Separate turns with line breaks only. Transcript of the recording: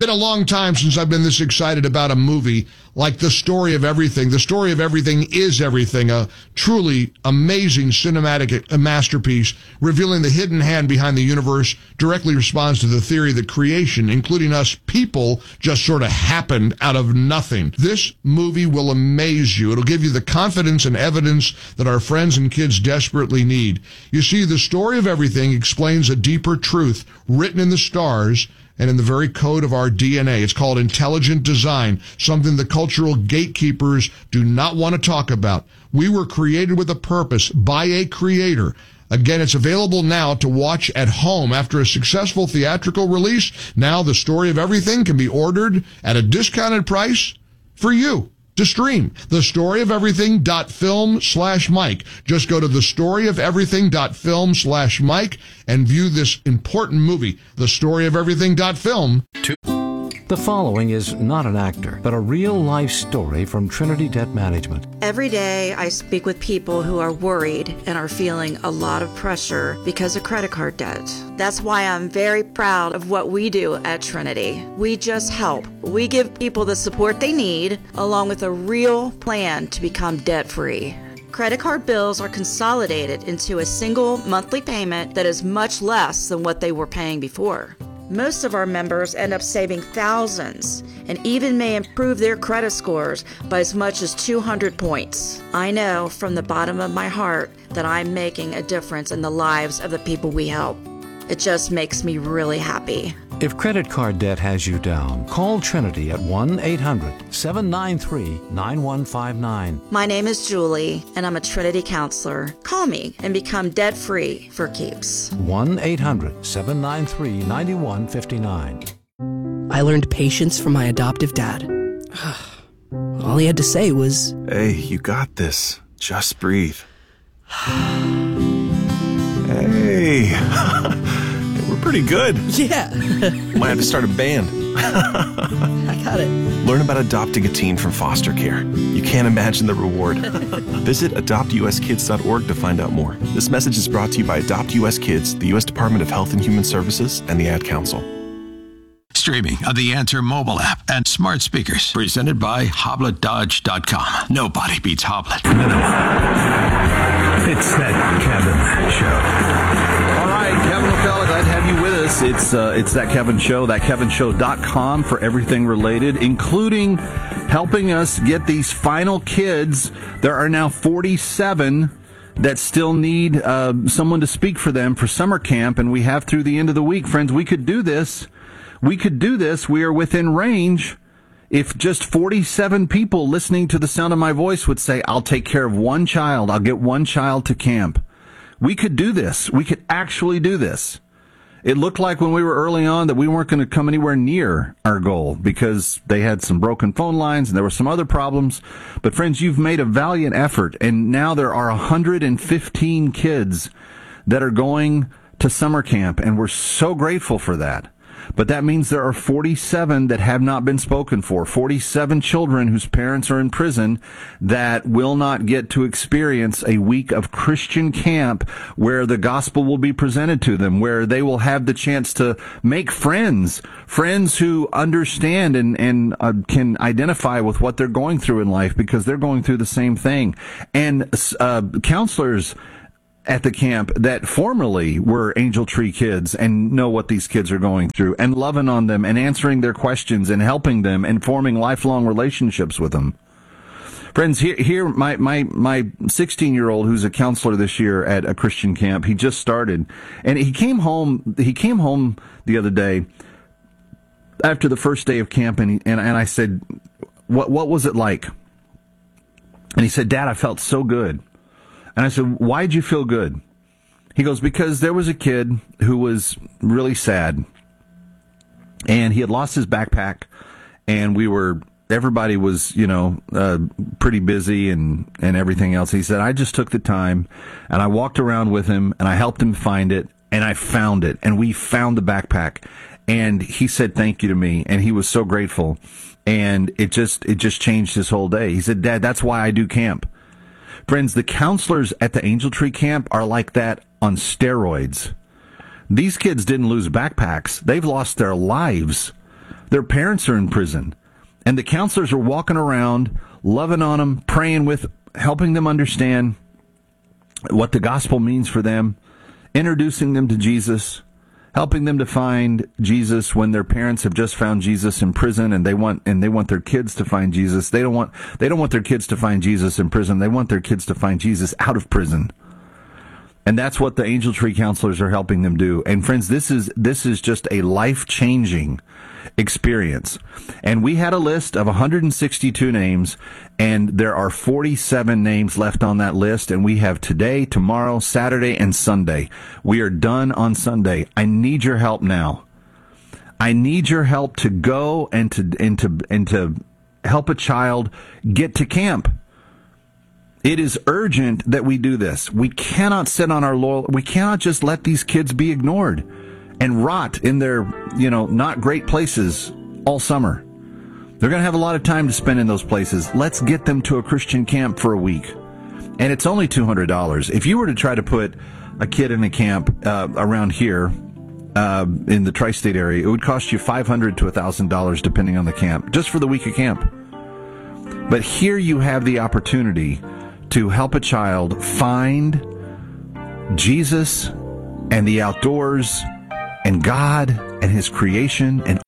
Been a long time since I've been this excited about a movie like The Story of Everything. The Story of Everything is Everything, a truly amazing cinematic masterpiece revealing the hidden hand behind the universe, directly responds to the theory that creation, including us people, just sort of happened out of nothing. This movie will amaze you. It'll give you the confidence and evidence that our friends and kids desperately need. You see, The Story of Everything explains a deeper truth written in the stars and in the very code of our DNA. It's called intelligent design, something the cultural gatekeepers do not want to talk about. We were created with a purpose by a creator. Again, it's available now to watch at home after a successful theatrical release. Now The Story of Everything can be ordered at a discounted price for you to stream. TheStoryOfEverything.film/Mike. Just go to TheStoryOfEverything.film/Mike and view this important movie, TheStoryOfEverything.film.
The following is not an actor, but a real-life story from Trinity Debt Management.
Every day I speak with people who are worried and are feeling a lot of pressure because of credit card debt. That's why I'm very proud of what we do at Trinity. We just help. We give people the support they need, along with a real plan to become debt-free. Credit card bills are consolidated into a single monthly payment that is much less than what they were paying before. Most of our members end up saving thousands and even may improve their credit scores by as much as 200 points. I know from the bottom of my heart that I'm making a difference in the lives of the people we help. It just makes me really happy.
If credit card debt has you down, call Trinity at 1-800-793-9159.
My name is Julie, and I'm a Trinity counselor. Call me and become debt-free for keeps.
1-800-793-9159.
I learned patience from my adoptive dad. All he had to say was,
"Hey, you got this. Just breathe." Hey, we're pretty good.
yeah.
Might have to start a band.
I got it.
Learn about adopting a teen from foster care. You can't imagine the reward. Visit adoptuskids.org to find out more. This message is brought to you by Adopt US Kids, the U.S. Department of Health and Human Services, and the Ad Council.
Streaming on the Answer mobile app and smart speakers. Presented by HobletDodge.com. Nobody beats Hoblet.
It's that Kevin Show. All right, Kevin McCullough, glad to have you with us. It's That Kevin Show, thatkevinshow.com for everything related, including helping us get these final kids. There are now 47 that still need someone to speak for them for summer camp, and we have through the end of the week. Friends, we could do this. We could do this. We are within range. If just 47 people listening to the sound of my voice would say, "I'll take care of one child. I'll get one child to camp." We could do this. We could actually do this. It looked like when we were early on that we weren't going to come anywhere near our goal because they had some broken phone lines and there were some other problems. But friends, you've made a valiant effort, and now there are 115 kids that are going to summer camp, and we're so grateful for that. But that means there are 47 that have not been spoken for, 47 children whose parents are in prison that will not get to experience a week of Christian camp where the gospel will be presented to them, where they will have the chance to make friends who understand and can identify with what they're going through in life because they're going through the same thing. And counselors at the camp that formerly were Angel Tree kids and know what these kids are going through and loving on them and answering their questions and helping them and forming lifelong relationships with them. Friends, here my 16-year-old who's a counselor this year at a Christian camp, he just started, and he came home the other day after the first day of camp, and I said, what was it like? And he said, "Dad, I felt so good." And I said, "Why'd you feel good?" He goes, "Because there was a kid who was really sad, and he had lost his backpack, and everybody was, pretty busy and everything else." He said, "I just took the time, and I walked around with him, and I helped him find it, and I found it, and we found the backpack." And he said thank you to me, and he was so grateful, and it just changed his whole day. He said, "Dad, that's why I do camp." Friends, the counselors at the Angel Tree camp are like that on steroids. These kids didn't lose backpacks. They've lost their lives. Their parents are in prison. And the counselors are walking around, loving on them, praying with, helping them understand what the gospel means for them, introducing them to Jesus, helping them to find Jesus when their parents have just found Jesus in prison and they want their kids to find Jesus. They don't want their kids to find Jesus in prison. They want their kids to find Jesus out of prison. And that's what the Angel Tree counselors are helping them do. And friends, this is just a life-changing experience. And we had a list of 162 names, and there are 47 names left on that list, and we have today, tomorrow, Saturday, and Sunday. We are done on Sunday. I need your help now. I need your help to go and to help a child get to camp. It is urgent that we do this. We cannot sit on our laurels. We cannot just let these kids be ignored and rot in their, not great places all summer. They're going to have a lot of time to spend in those places. Let's get them to a Christian camp for a week. And it's only $200. If you were to try to put a kid in a camp around here in the tri-state area, it would cost you $500 to $1,000 depending on the camp, just for the week of camp. But here you have the opportunity to help a child find Jesus and the outdoors and God and his creation and